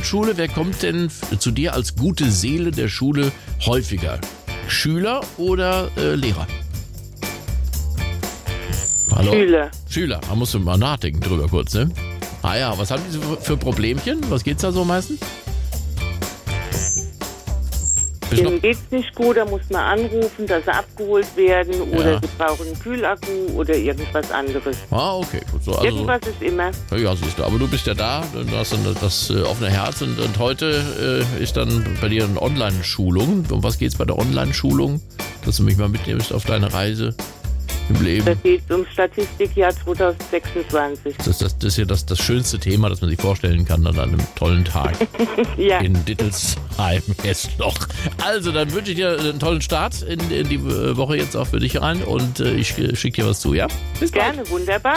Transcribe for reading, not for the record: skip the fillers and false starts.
Waldorfschule. Wer kommt denn zu dir als gute Seele der Schule häufiger? Schüler oder Lehrer? Hallo? Schüler. Da musst du mal nachdenken drüber kurz, ne? Ah ja, was haben die so für Problemchen? Was geht's da so meistens? Denen geht's nicht gut, da muss man anrufen, dass sie abgeholt werden oder sie brauchen einen Kühlakku oder irgendwas anderes. Ah, okay. Gut, so, also, irgendwas ist immer. Ja, siehst du. Aber du bist ja da, du hast dann das offene Herz und heute ist dann bei dir eine Online-Schulung. Um was geht's bei der Online-Schulung? Dass du mich mal mitnimmst auf deine Reise im Leben. Da geht es um Statistikjahr 2026. Das ist ja das schönste Thema, das man sich vorstellen kann an einem tollen Tag Ja. in Dittelsheim jetzt noch. Also, dann wünsche ich dir einen tollen Start in die Woche jetzt auch für dich rein und ich schicke dir was zu, ja? Bis bald. Gerne, wunderbar.